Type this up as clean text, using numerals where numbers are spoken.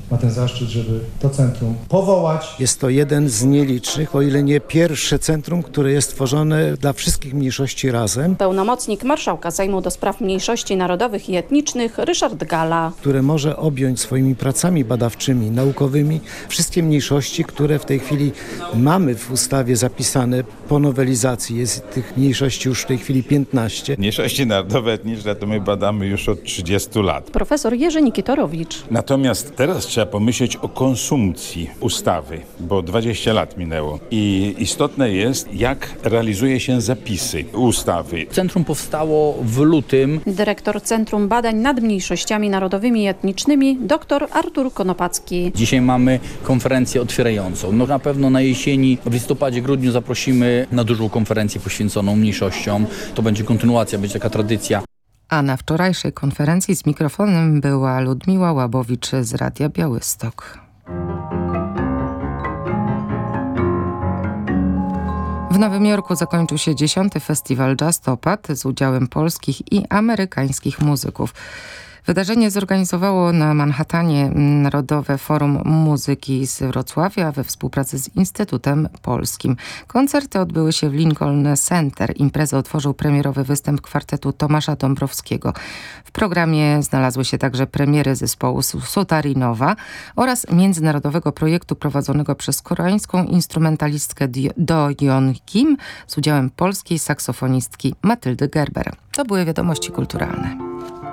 ma ten zaszczyt, żeby to centrum powołać. Jest to jeden z nielicznych, o ile nie pierwsze centrum, które jest tworzone dla wszystkich mniejszości razem. Pełnomocnik marszałka Sejmu do spraw mniejszości narodowych i etnicznych Ryszard Galla. Które może objąć swoimi pracami badawczymi, naukowymi wszystkie mniejszości, które w tej chwili mamy w ustawie zapisane po nowelizacji. Jest tych mniejszości już w tej chwili 15. Mniejszości narodowe, etniczne to my badamy już od 30 lat. Profesor Jerzy Nikitorowicz. Natomiast teraz trzeba pomyśleć o konsumpcji ustawy, bo 20 lat minęło. I istotne jest, jak realizuje się zapisy ustawy. Centrum powstało w lutym. Dyrektor Centrum Badań nad Mniejszościami Narodowymi i Etnicznymi dr Artur Konopacki. Dzisiaj mamy konferencję otwierającą. Na pewno na jesieni, w listopadzie, grudniu zaprosimy na dużą konferencję poświęconą mniejszościom. To będzie kontynuacja, będzie taka tradycja. A na wczorajszej konferencji z mikrofonem była Ludmiła Łabowicz z Radia Białystok. W Nowym Jorku zakończył się 10. festiwal Jazztopad z udziałem polskich i amerykańskich muzyków. Wydarzenie zorganizowało na Manhattanie Narodowe Forum Muzyki z Wrocławia we współpracy z Instytutem Polskim. Koncerty odbyły się w Lincoln Center. Imprezę otworzył premierowy występ kwartetu Tomasza Dąbrowskiego. W programie znalazły się także premiery zespołu Sutarinowa oraz międzynarodowego projektu prowadzonego przez koreańską instrumentalistkę Do Yeon Kim z udziałem polskiej saksofonistki Matyldy Gerber. To były wiadomości kulturalne.